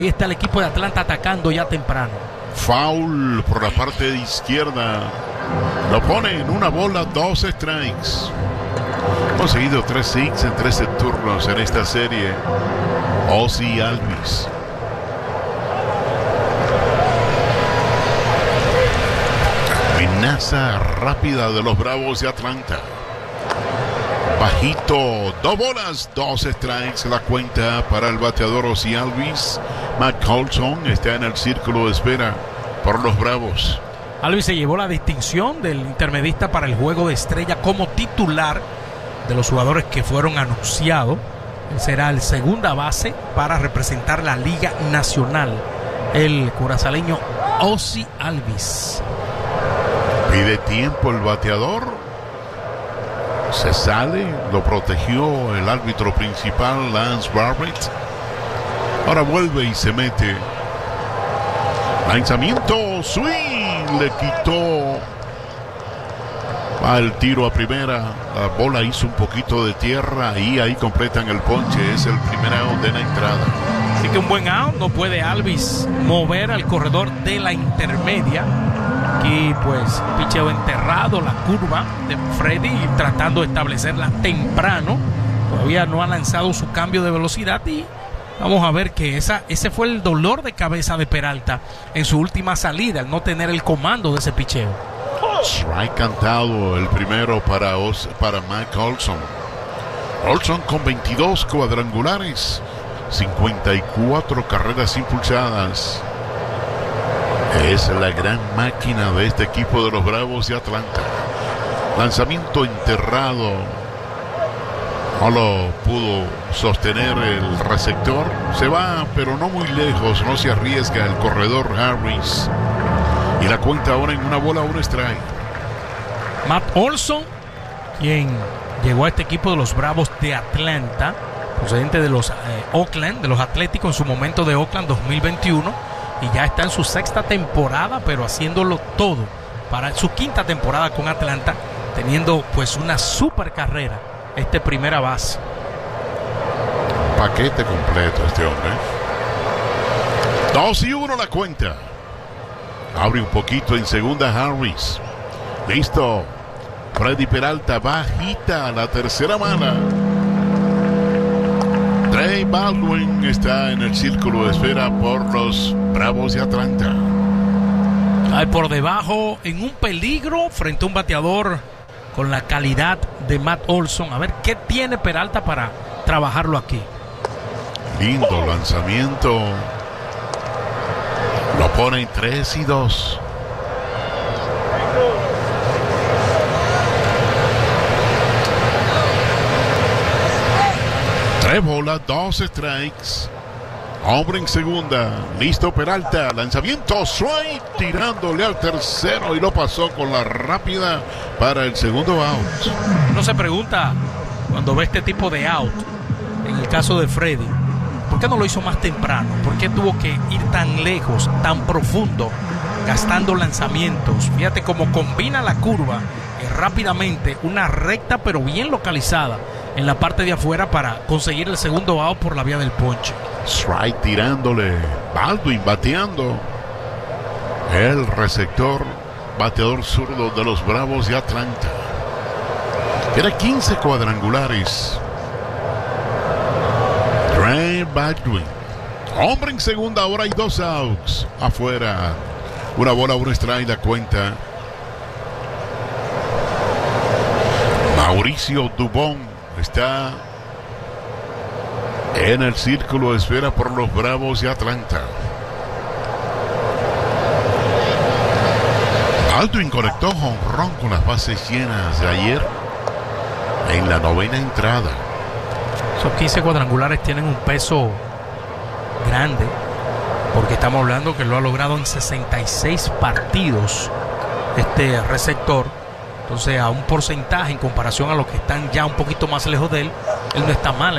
Ahí está el equipo de Atlanta atacando ya temprano. Foul por la parte de izquierda. Lo pone en una bola, 2 strikes. Conseguido 3 hits en 13 turnos en esta serie. Ozzie Albies. Amenaza rápida de los Bravos de Atlanta. Bajito, 2 bolas, 2 strikes, la cuenta para el bateador Ozzie Albies. Matt Olson está en el círculo de espera por los Bravos. Albies se llevó la distinción del intermedista para el juego de estrella como titular de los jugadores que fueron anunciados. Él será el segunda base para representar la Liga Nacional, el curazaleño Ozzie Albies. Pide tiempo el bateador. Se sale, lo protegió el árbitro principal, Lance Barrett. Ahora vuelve y se mete. Lanzamiento, swing, le quitó. Va el tiro a primera. La bola hizo un poquito de tierra y ahí completan el ponche. Es el primer out de la entrada. Así que un buen out. No puede Albies mover al corredor de la intermedia. Aquí pues picheo enterrado, la curva de Freddy tratando de establecerla temprano. Todavía no ha lanzado su cambio de velocidad y vamos a ver que ese fue el dolor de cabeza de Peralta en su última salida, el no tener el comando de ese picheo. Strike cantado, el primero para Matt Olson. Olson con 22 cuadrangulares, 54 carreras impulsadas. Es la gran máquina de este equipo de los Bravos de Atlanta. Lanzamiento enterrado. No lo pudo sostener el receptor. Se va, pero no muy lejos. No se arriesga el corredor Harris. Y la cuenta ahora en una bola, un strike. Matt Olson, quien llegó a este equipo de los Bravos de Atlanta, procedente de los Oakland, de los Atléticos en su momento de Oakland 2021. Y ya está en su 6ª temporada, pero haciéndolo todo para su 5ª temporada con Atlanta, teniendo pues una super carrera, primera base. Paquete completo este hombre. 2-1 la cuenta. Abre un poquito en segunda Harris. Listo. Freddy Peralta bajita a la tercera mala. Trey Baldwin está en el círculo de espera por los Bravos de Atlanta. Hay por debajo en un peligro frente a un bateador con la calidad de Matt Olson. A ver qué tiene Peralta para trabajarlo aquí. Lindo lanzamiento. Lo pone en 3-2. Tres bolas, 2 strikes. Hombre en segunda. Listo Peralta. Lanzamiento, strike. Tirándole al tercero y lo pasó con la rápida para el segundo out. Uno se pregunta cuando ve este tipo de out, en el caso de Freddy, ¿por qué no lo hizo más temprano? ¿Por qué tuvo que ir tan lejos, tan profundo, gastando lanzamientos? Fíjate cómo combina la curva rápidamente, una recta pero bien localizada en la parte de afuera para conseguir el segundo out por la vía del ponche. Strike tirándole. Baldwin bateando. El receptor, bateador zurdo de los Bravos de Atlanta. Tiene 15 cuadrangulares. Trey Baldwin. Hombre en segunda, ahora hay 2 outs. Afuera. Una bola, un strike, la cuenta. Mauricio Dubón está en el círculo de espera por los Bravos de Atlanta. Baldwin conectó jonrón con las bases llenas de ayer en la 9ª entrada. Esos 15 cuadrangulares tienen un peso grande, porque estamos hablando que lo ha logrado en 66 partidos este receptor. Entonces, a un porcentaje en comparación a los que están ya un poquito más lejos de él, él no está mal.